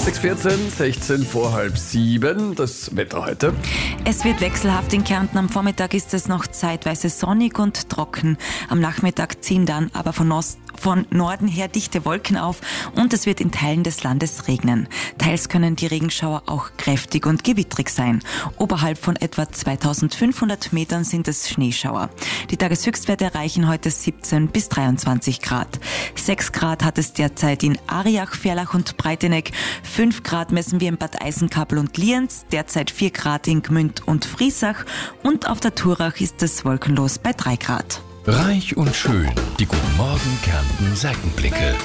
6:14, 16 vor halb 7, das Wetter heute. Es wird wechselhaft in Kärnten. Am Vormittag ist es noch zeitweise sonnig und trocken. Am Nachmittag ziehen dann aber von Norden her dichte Wolken auf und es wird in Teilen des Landes regnen. Teils können die Regenschauer auch kräftig und gewittrig sein. Oberhalb von etwa 2500 Metern sind es Schneeschauer. Die Tageshöchstwerte erreichen heute 17 bis 23 Grad. 6 Grad hat es derzeit in Ariach, Ferlach und Breiteneck. 5 Grad messen wir in Bad Eisenkabel und Lienz. Derzeit 4 Grad in Gmünd und Friesach. Und auf der Turach ist es wolkenlos bei 3 Grad. Reich und schön, die Guten Morgen Kärnten Seitenblicke.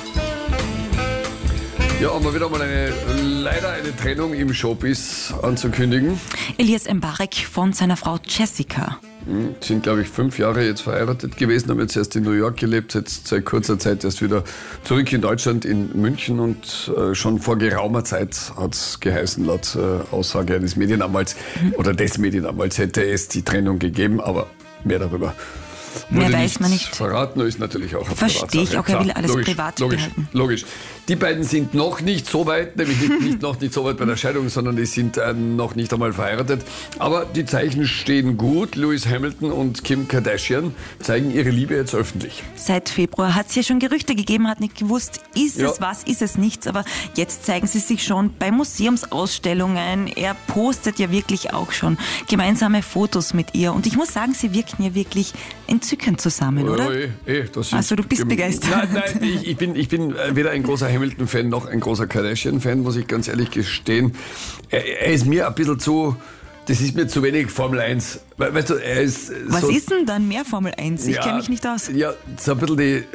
Ja, haben wir wieder mal leider eine Trennung im Showbiz anzukündigen. Elias Mbarek von seiner Frau Jessica. Sind, glaube ich, 5 Jahre jetzt verheiratet gewesen, haben jetzt erst in New York gelebt, jetzt seit kurzer Zeit erst wieder zurück in Deutschland, in München, und schon vor geraumer Zeit hat es geheißen, laut Aussage eines Medienanwalts oder des Medienanwalts hätte es die Trennung gegeben, aber mehr darüber Mehr weiß man nicht. Verraten, ist natürlich auch eine Verstehe ich auch, er will alles privat behalten. Logisch. Die beiden sind noch nicht so weit, nämlich noch nicht so weit bei der Scheidung, sondern die sind noch nicht einmal verheiratet. Aber die Zeichen stehen gut. Lewis Hamilton und Kim Kardashian zeigen ihre Liebe jetzt öffentlich. Seit Februar hat es ja schon Gerüchte gegeben, hat nicht gewusst, ist es was, ist es nichts. Aber jetzt zeigen sie sich schon bei Museumsausstellungen. Er postet ja wirklich auch schon gemeinsame Fotos mit ihr. Und ich muss sagen, sie wirken ja wirklich entzückend zusammen, oder? Also du bist begeistert. Nein, ich bin weder ein großer Hamilton-Fan noch ein großer Kardashian-Fan, muss ich ganz ehrlich gestehen. Er ist mir ein bisschen das ist mir zu wenig Formel 1. Weißt du, er ist Was ist denn dann mehr Formel 1? Ich kenne mich nicht aus. Ja, so ein bisschen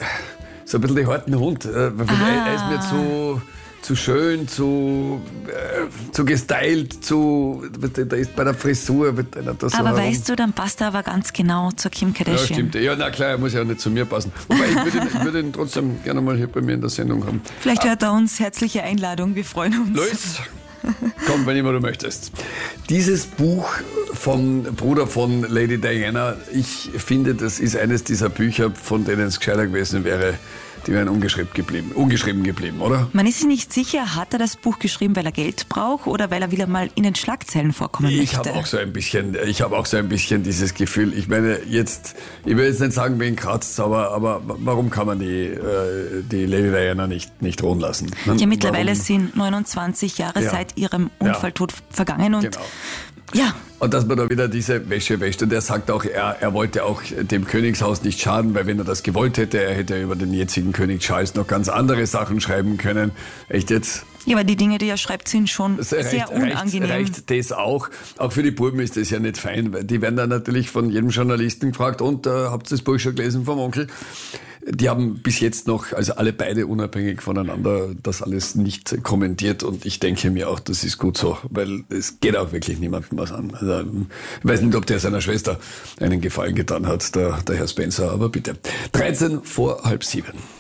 die harten Hund. Er ist mir zu schön, zu gestylt, da ist bei der Frisur. Aber weißt du, dann passt er aber ganz genau zur Kim Kardashian. Ja, stimmt. Ja, na klar, er muss ja auch nicht zu mir passen. Wobei, ich würde ihn trotzdem gerne mal hier bei mir in der Sendung haben. Vielleicht hört er uns. Herzliche Einladung, wir freuen uns. Luis, komm, wenn immer du möchtest. Dieses Buch vom Bruder von Lady Diana, ich finde, das ist eines dieser Bücher, von denen es gescheiter gewesen wäre, die wären ungeschrieben geblieben, oder? Man ist sich nicht sicher, hat er das Buch geschrieben, weil er Geld braucht oder weil er wieder mal in den Schlagzeilen vorkommen möchte? Ich habe auch so ein bisschen dieses Gefühl. Ich meine, ich will jetzt nicht sagen, wen kratzt, aber warum kann man die Lady Diana nicht ruhen lassen? Ja, mittlerweile sind 29 Jahre seit ihrem Unfalltod vergangen und genau. Ja. Und dass man da wieder diese Wäsche wäscht. Und er sagt auch, er wollte auch dem Königshaus nicht schaden, weil wenn er das gewollt hätte, er hätte über den jetzigen König Charles noch ganz andere Sachen schreiben können. Echt jetzt? Ja, aber die Dinge, die er schreibt, sind schon sehr unangenehm. Reicht das auch? Auch für die Buben ist das ja nicht fein, weil die werden dann natürlich von jedem Journalisten gefragt, und habt ihr das Buch schon gelesen vom Onkel? Die haben bis jetzt noch, also alle beide unabhängig voneinander, das alles nicht kommentiert, und ich denke mir auch, das ist gut so, weil es geht auch wirklich niemandem was an. Also, ich weiß nicht, ob der seiner Schwester einen Gefallen getan hat, der Herr Spencer, aber bitte. 13 vor halb 7.